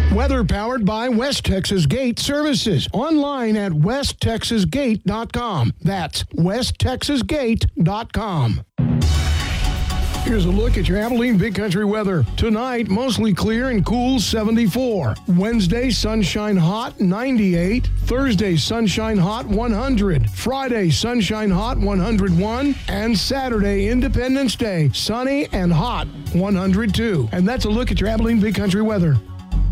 Weather powered by West Texas Gate Services. Online at westtexasgate.com. That's westtexasgate.com. Here's a look at your Abilene Big Country weather. Tonight, mostly clear and cool, 74. Wednesday, sunshine hot, 98. Thursday, sunshine hot, 100. Friday, sunshine hot, 101. And Saturday, Independence Day, sunny and hot, 102. And that's a look at your Abilene Big Country weather.